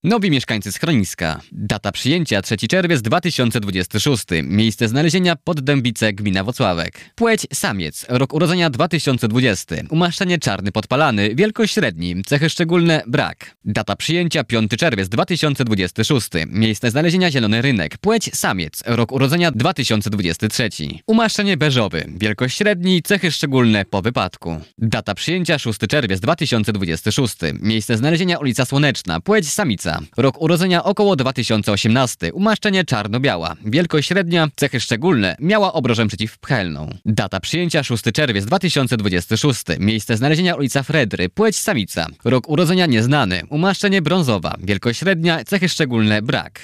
Nowi mieszkańcy schroniska. Data przyjęcia 3 czerwiec 2026. Miejsce znalezienia Poddębice, gmina Włocławek. Płeć samiec. Rok urodzenia 2020. Umaszczenie czarny podpalany. Wielkość średni. Cechy szczególne brak. Data przyjęcia 5 czerwiec 2026. Miejsce znalezienia Zielony Rynek. Płeć samiec. Rok urodzenia 2023. Umaszczenie beżowy. Wielkość średni. Cechy szczególne po wypadku. Data przyjęcia 6 czerwiec 2026. Miejsce znalezienia ulica Słoneczna. Płeć samica. Rok urodzenia około 2018. Umaszczenie czarno-biała. Wielkość średnia. Cechy szczególne. Miała obrożę przeciwpchelną. Data przyjęcia 6 czerwiec 2026. Miejsce znalezienia ulica Fredry. Płeć samica. Rok urodzenia nieznany. Umaszczenie brązowa. Wielkość średnia. Cechy szczególne brak.